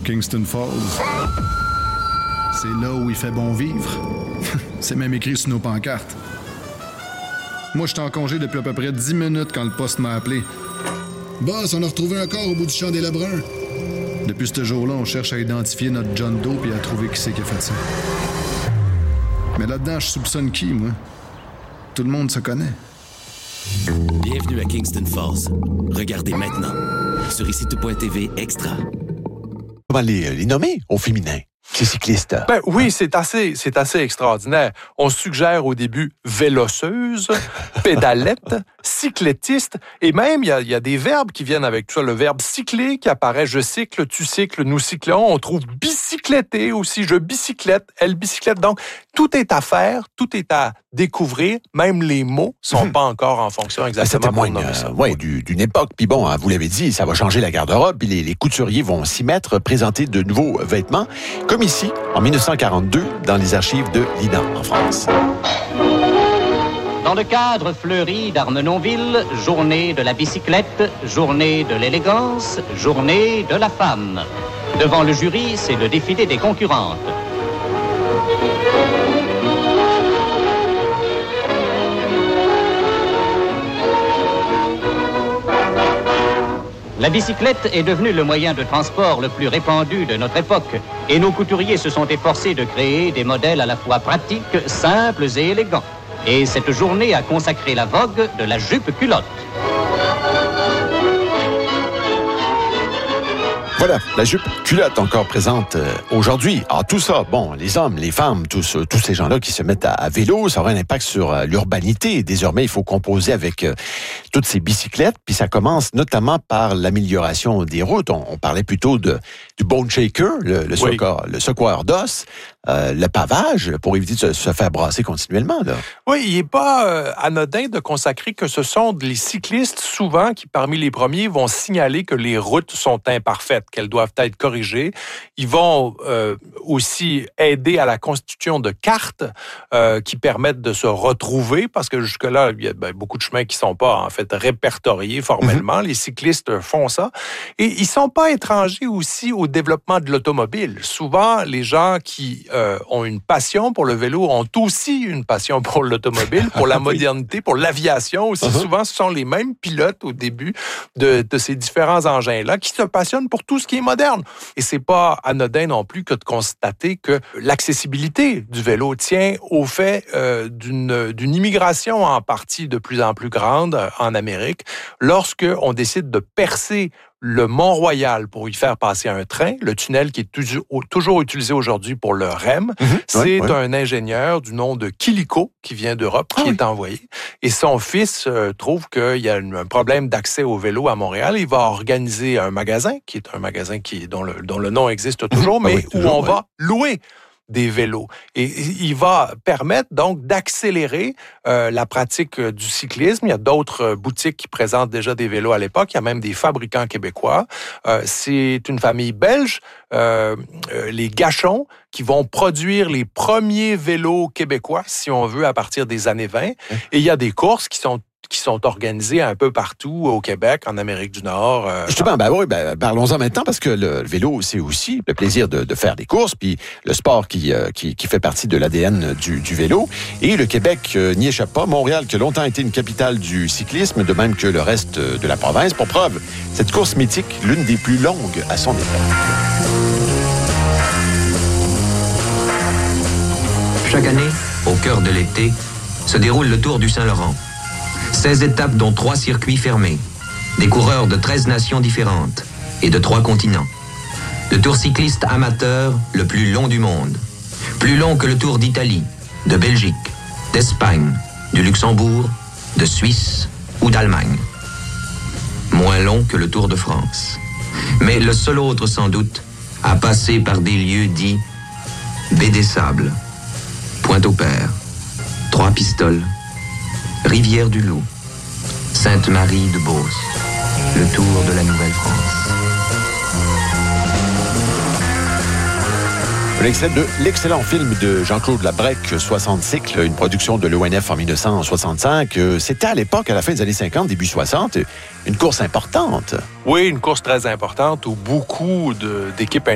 Kingston Falls. C'est là où il fait bon vivre. C'est même écrit sur nos pancartes. Moi, j'étais en congé depuis à peu près 10 minutes quand le poste m'a appelé. Boss, on a retrouvé un corps au bout du champ des Lebrun. Depuis ce jour-là, on cherche à identifier notre John Doe et à trouver qui c'est qui a fait ça. Mais là-dedans, je soupçonne qui, moi? Tout le monde se connaît. Bienvenue à Kingston Falls. Regardez maintenant sur ici-tout.tv extra. Comment les nommer au féminin, ces cyclistes? Ben oui, c'est assez extraordinaire. On suggère au début véloceuse, pédalette, cyclettiste, et même il y a des verbes qui viennent avec tout ça. Le verbe cycler qui apparaît, je cycle, tu cycles, nous cyclons. On trouve bicycletter aussi, je bicyclette, elle bicyclette. Donc, tout est à faire, tout est à découvrir. Même les mots sont pas encore en fonction exactement. Ça témoigne d'une époque. Puis bon, vous l'avez dit, ça va changer la garde-robe. Puis les couturiers vont s'y mettre, présenter de nouveaux vêtements, comme ici, en 1942, dans les archives de l'INA, en France. Dans le cadre fleuri d'Armenonville, journée de la bicyclette, journée de l'élégance, journée de la femme. Devant le jury, c'est le défilé des concurrentes. La bicyclette est devenue le moyen de transport le plus répandu de notre époque et nos couturiers se sont efforcés de créer des modèles à la fois pratiques, simples et élégants. Et cette journée a consacré la vogue de la jupe-culotte. Voilà, la jupe culotte encore présente aujourd'hui. Ah, tout ça, bon, les hommes, les femmes, tous ces gens-là qui se mettent à vélo, ça aura un impact sur l'urbanité. Désormais, il faut composer avec toutes ces bicyclettes, puis ça commence notamment par l'amélioration des routes. On parlait plutôt du bone shaker, le secoueur d'os, le pavage, pour éviter de se faire brasser continuellement, là. Oui, il n'est pas anodin de consacrer que ce sont les cyclistes, souvent, qui, parmi les premiers, vont signaler que les routes sont imparfaites, qu'elles doivent être corrigées. Ils vont aussi aider à la constitution de cartes qui permettent de se retrouver, parce que jusque-là, il y a beaucoup de chemins qui ne sont pas, en fait, répertoriés formellement. Les cyclistes font ça. Et ils ne sont pas étrangers aussi au développement de l'automobile. Souvent, les gens qui ont une passion pour le vélo ont aussi une passion pour l'automobile, pour la modernité, pour l'aviation aussi. Souvent, ce sont les mêmes pilotes au début de ces différents engins-là qui se passionnent pour tout ce qui est moderne. Et c'est pas anodin non plus que de constater que l'accessibilité du vélo tient au fait d'une immigration en partie de plus en plus grande en Amérique. Lorsque on décide de percer le Mont-Royal pour y faire passer un train, le tunnel qui est toujours utilisé aujourd'hui pour le REM, c'est un ingénieur du nom de Quilico qui vient d'Europe, qui est envoyé. Et son fils trouve qu'il y a un problème d'accès au vélo à Montréal. Il va organiser un magasin, qui est un magasin dont le nom existe toujours, mais où on va louer des vélos. Et il va permettre donc d'accélérer la pratique du cyclisme. Il y a d'autres boutiques qui présentent déjà des vélos à l'époque. Il y a même des fabricants québécois. C'est une famille belge, les Gachon, qui vont produire les premiers vélos québécois, si on veut, à partir des années 20. Et il y a des courses qui sont organisées un peu partout au Québec, en Amérique du Nord. Justement, parlons-en maintenant, parce que le vélo, c'est aussi le plaisir de faire des courses, puis le sport qui fait partie de l'ADN du vélo. Et le Québec n'y échappe pas. Montréal, qui a longtemps été une capitale du cyclisme, de même que le reste de la province. Pour preuve, cette course mythique, l'une des plus longues à son époque. Chaque année, au cœur de l'été, se déroule le Tour du Saint-Laurent. 16 étapes dont 3 circuits fermés. Des coureurs de 13 nations différentes et de 3 continents. Le Tour cycliste amateur le plus long du monde. Plus long que le Tour d'Italie, de Belgique, d'Espagne, du Luxembourg, de Suisse ou d'Allemagne. Moins long que le Tour de France. Mais le seul autre, sans doute, à passer par des lieux dits Baie des Sables, Pointe-au-Père, Trois-Pistoles, Rivière-du-Loup, Sainte-Marie-de-Beauce, le Tour de la Nouvelle-France. Un extrait de l'excellent film de Jean-Claude Labrèque, 60 cycles, une production de l'ONF en 1965. C'était à l'époque, à la fin des années 50, début 60, une course importante. Oui, une course très importante où beaucoup d'équipes